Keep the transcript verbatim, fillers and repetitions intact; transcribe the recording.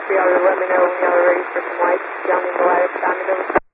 Y'all let me know when y'all are ready for some lights. Y'all need the lattice diamond over.